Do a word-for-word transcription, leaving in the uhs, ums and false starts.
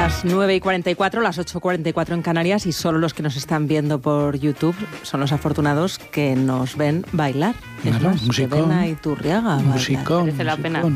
las nueve y cuarenta y cuatro, las ocho y cuarenta y cuatro en Canarias, y solo los que nos están viendo por YouTube son los afortunados que nos ven bailar. Es Claro, más, musicón, que ven a Iturriaga bailar. musicón, Merece la pena. musicón.